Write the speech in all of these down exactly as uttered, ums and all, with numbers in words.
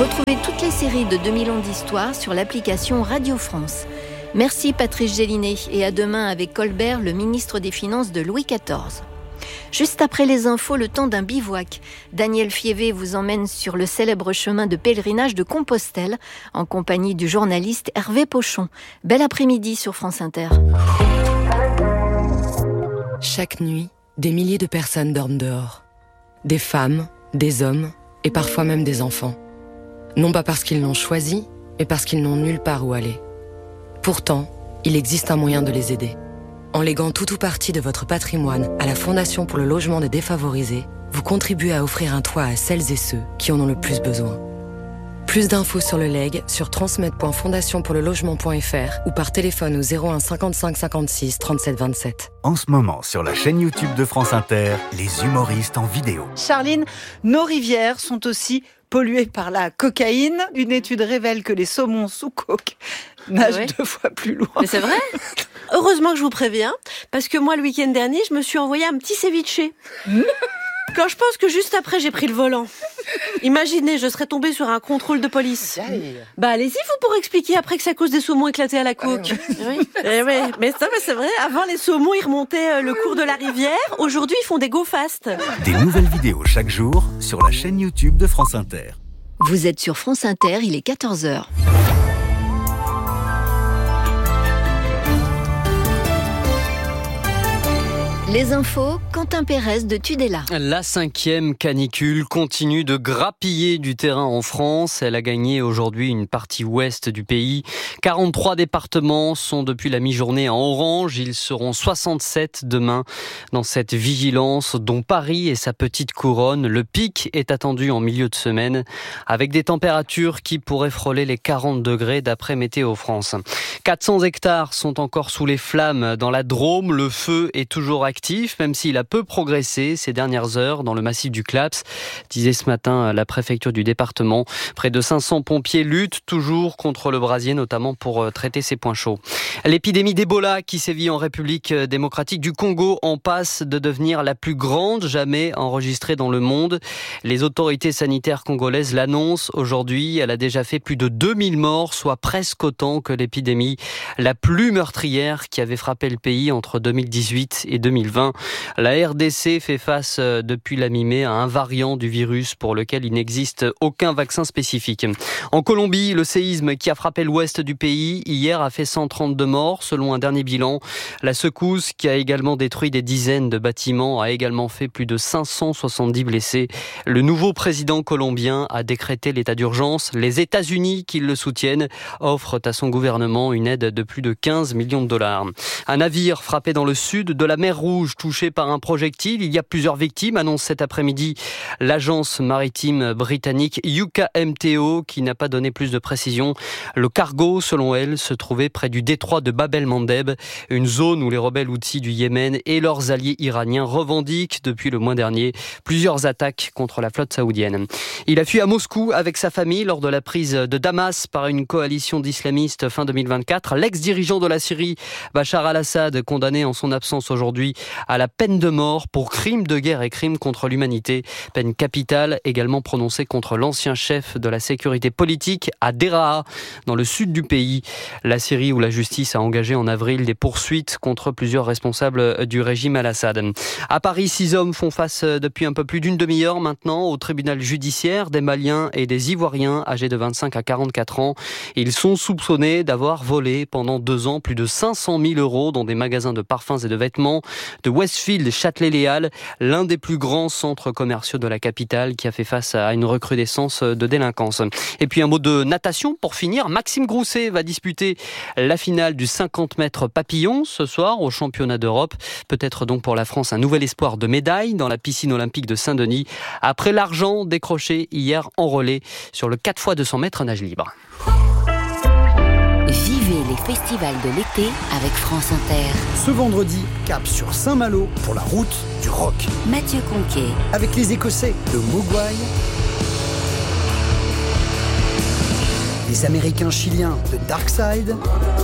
Retrouvez toutes les séries de deux mille ans d'histoire sur l'application Radio France. Merci Patrice Gélinet et à demain avec Colbert, le ministre des Finances de Louis quatorze. Juste après les infos, le temps d'un bivouac. Daniel Fievé vous emmène sur le célèbre chemin de pèlerinage de Compostelle en compagnie du journaliste Hervé Pochon. Bel après-midi sur France Inter. Chaque nuit, des milliers de personnes dorment dehors. Des femmes, des hommes et parfois même des enfants. Non pas parce qu'ils l'ont choisi, mais parce qu'ils n'ont nulle part où aller. Pourtant, il existe un moyen de les aider. En léguant tout ou partie de votre patrimoine à la Fondation pour le logement des défavorisés, vous contribuez à offrir un toit à celles et ceux qui en ont le plus besoin. Plus d'infos sur le legs sur transmettre point fondation pour le logement point f r ou par téléphone au zéro un cinquante-cinq cinquante-six trente-sept vingt-sept. En ce moment, sur la chaîne YouTube de France Inter, les humoristes en vidéo. Charline, nos rivières sont aussi polluées par la cocaïne. Une étude révèle que les saumons sous coke nagent ouais. deux fois plus loin. Mais c'est vrai. Heureusement que je vous préviens, parce que moi, le week-end dernier, je me suis envoyé un petit ceviche. Mmh. Quand je pense que juste après, j'ai pris le volant. Imaginez, je serais tombée sur un contrôle de police. Aïe. Bah allez-y, vous pourrez expliquer après que c'est à cause des saumons éclatés à la coke. Ah, oui. Eh ouais, mais ça, mais c'est vrai, avant les saumons, ils remontaient le cours de la rivière. Aujourd'hui, ils font des go fast. Des nouvelles vidéos chaque jour sur la chaîne YouTube de France Inter. Vous êtes sur France Inter, il est quatorze heures. Les infos, Quentin Pérez de Tudela. La cinquième canicule continue de grappiller du terrain en France. Elle a gagné aujourd'hui une partie ouest du pays. quarante-trois départements sont depuis la mi-journée en orange. Ils seront soixante-sept demain dans cette vigilance, dont Paris et sa petite couronne. Le pic est attendu en milieu de semaine avec des températures qui pourraient frôler les quarante degrés d'après Météo France. quatre cents hectares sont encore sous les flammes dans la Drôme. Le feu est toujours actif, même s'il a peu progressé ces dernières heures dans le massif du Claps, disait ce matin la préfecture du département. Près de cinq cents pompiers luttent toujours contre le brasier, notamment pour traiter ces points chauds. L'épidémie d'Ebola qui sévit en République démocratique du Congo en passe de devenir la plus grande jamais enregistrée dans le monde. Les autorités sanitaires congolaises l'annoncent aujourd'hui. Elle a déjà fait plus de deux mille morts, soit presque autant que l'épidémie la plus meurtrière qui avait frappé le pays entre deux mille dix-huit et deux mille vingt. La R D C fait face depuis la mi-mai à un variant du virus pour lequel il n'existe aucun vaccin spécifique. En Colombie, le séisme qui a frappé l'ouest du pays hier a fait cent trente-deux morts selon un dernier bilan. La secousse qui a également détruit des dizaines de bâtiments a également fait plus de cinq cent soixante-dix blessés. Le nouveau président colombien a décrété l'état d'urgence. Les États-Unis, qui le soutiennent, offrent à son gouvernement une aide de plus de quinze millions de dollars. Un navire frappé dans le sud de la mer Rouge, touché par un projectile. Il y a plusieurs victimes, annonce cet après-midi l'agence maritime britannique U K M T O, qui n'a pas donné plus de précisions. Le cargo, selon elle, se trouvait près du détroit de Bab el-Mandeb, une zone où les rebelles Houthis du Yémen et leurs alliés iraniens revendiquent depuis le mois dernier plusieurs attaques contre la flotte saoudienne. Il a fui à Moscou avec sa famille lors de la prise de Damas par une coalition d'islamistes fin deux mille vingt-quatre. L'ex-dirigeant de la Syrie, Bachar al-Assad, condamné en son absence aujourd'hui à la peine de mort pour crimes de guerre et crimes contre l'humanité. Peine capitale également prononcée contre l'ancien chef de la sécurité politique à Deraa, dans le sud du pays. La Syrie, où la justice a engagé en avril des poursuites contre plusieurs responsables du régime al-Assad. À Paris, six hommes font face depuis un peu plus d'une demi-heure maintenant au tribunal judiciaire, des Maliens et des Ivoiriens âgés de vingt-cinq à quarante-quatre ans. Ils sont soupçonnés d'avoir volé pendant deux ans plus de cinq cent mille euros dans des magasins de parfums et de vêtements de Westfield Châtelet-Léal, l'un des plus grands centres commerciaux de la capitale qui a fait face à une recrudescence de délinquance. Et puis un mot de natation pour finir. Maxime Grousset va disputer la finale du cinquante mètres papillon ce soir au championnat d'Europe. Peut-être donc pour la France un nouvel espoir de médaille dans la piscine olympique de Saint-Denis après l'argent décroché hier en relais sur le quatre fois deux cents mètres nage libre. Vivez les festivals de l'été avec France Inter. Ce vendredi, cap sur Saint-Malo pour la route du rock. Mathieu Conquet. Avec les Écossais de Mogwai, les Américains chiliens de Darkside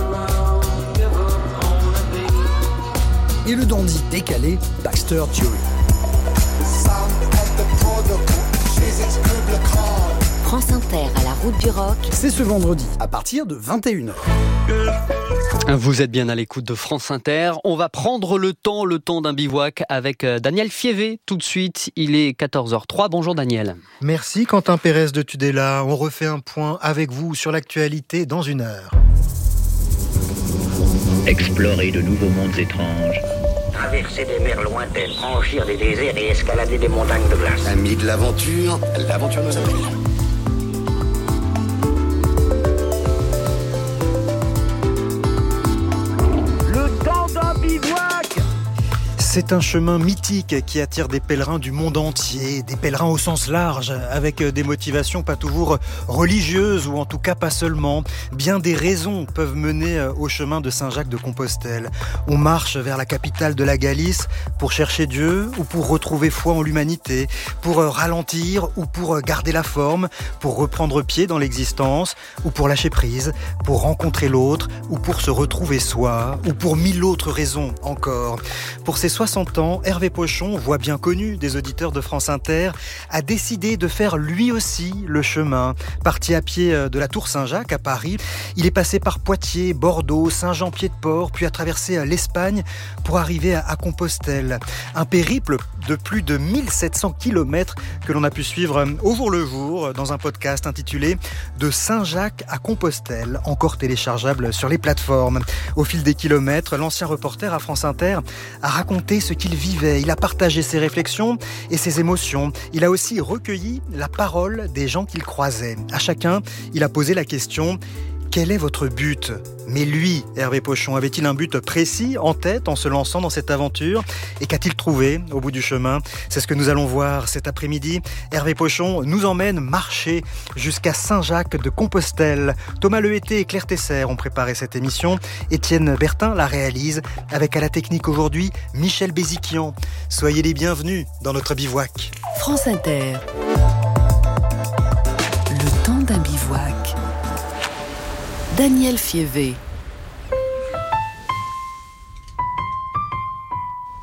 et le dandy décalé Baxter Dury. France Inter à la route du rock. C'est ce vendredi, à partir de vingt et une heures. Vous êtes bien à l'écoute de France Inter. On va prendre le temps, le temps d'un bivouac avec Daniel Fievé. Tout de suite, il est quatorze heures zéro trois. Bonjour Daniel. Merci Quentin Pérez de Tudela. On refait un point avec vous sur l'actualité dans une heure. Explorer de nouveaux mondes étranges. Traverser des mers lointaines, franchir des déserts et escalader des montagnes de glace. Amis de l'aventure, l'aventure nous a pris. Le temps d'un bivouac. C'est un chemin mythique qui attire des pèlerins du monde entier, des pèlerins au sens large, avec des motivations pas toujours religieuses, ou en tout cas pas seulement. Bien des raisons peuvent mener au chemin de Saint-Jacques de Compostelle. On marche vers la capitale de la Galice pour chercher Dieu, ou pour retrouver foi en l'humanité, pour ralentir ou pour garder la forme, pour reprendre pied dans l'existence, ou pour lâcher prise, pour rencontrer l'autre, ou pour se retrouver soi, ou pour mille autres raisons encore. Pour ces soixante ans, Hervé Pochon, voix bien connue des auditeurs de France Inter, a décidé de faire lui aussi le chemin. Parti à pied de la Tour Saint-Jacques à Paris, il est passé par Poitiers, Bordeaux, Saint-Jean-Pied-de-Port, puis a traversé l'Espagne pour arriver à Compostelle. Un périple de plus de mille sept cents kilomètres que l'on a pu suivre au jour le jour dans un podcast intitulé « De Saint-Jacques à Compostelle », encore téléchargeable sur les plateformes. Au fil des kilomètres, l'ancien reporter à France Inter a raconté ce qu'il vivait, il a partagé ses réflexions et ses émotions. Il a aussi recueilli la parole des gens qu'il croisait. À chacun, il a posé la question: quel est votre but ? Mais lui, Hervé Pochon, avait-il un but précis en tête en se lançant dans cette aventure ? Et qu'a-t-il trouvé au bout du chemin ? C'est ce que nous allons voir cet après-midi. Hervé Pochon nous emmène marcher jusqu'à Saint-Jacques de Compostelle. Thomas Lehété et Claire Tesser ont préparé cette émission. Étienne Bertin la réalise, avec à la technique aujourd'hui Michel Béziquian. Soyez les bienvenus dans notre bivouac. France Inter. Le temps d'un bivouac. Daniel Fievé. Tout le monde est prêt ?